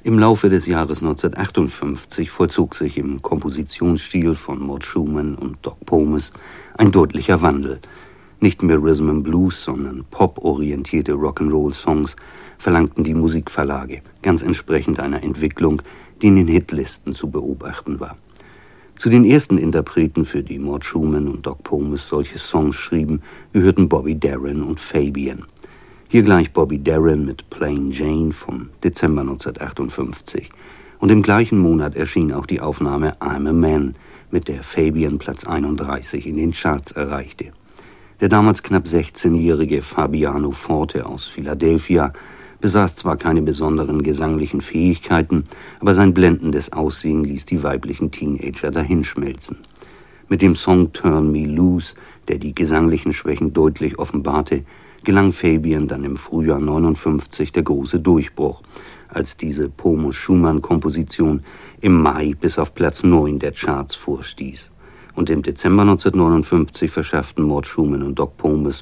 Im Laufe des Jahres 1958 vollzog sich im Kompositionsstil von Mort Schumann und Doc Pomus ein deutlicher Wandel. Nicht mehr Rhythm and Blues, sondern pop-orientierte Rock'n'Roll-Songs verlangten die Musikverlage, ganz entsprechend einer Entwicklung, die in den Hitlisten zu beobachten war. Zu den ersten Interpreten, für die Mort Schumann und Doc Pomus solche Songs schrieben, gehörten Bobby Darin und Fabian. Hier gleich Bobby Darin mit Plain Jane vom Dezember 1958. Und im gleichen Monat erschien auch die Aufnahme I'm a Man, mit der Fabian Platz 31 in den Charts erreichte. Der damals knapp 16-jährige Fabiano Forte aus Philadelphia besaß zwar keine besonderen gesanglichen Fähigkeiten, aber sein blendendes Aussehen ließ die weiblichen Teenager dahinschmelzen. Mit dem Song Turn Me Loose, der die gesanglichen Schwächen deutlich offenbarte, gelang Fabian dann im Frühjahr 1959 der große Durchbruch, als diese Pomus-Schumann-Komposition im Mai bis auf Platz 9 der Charts vorstieß. Und im Dezember 1959 verschafften Mort Schumann und Doc Pomus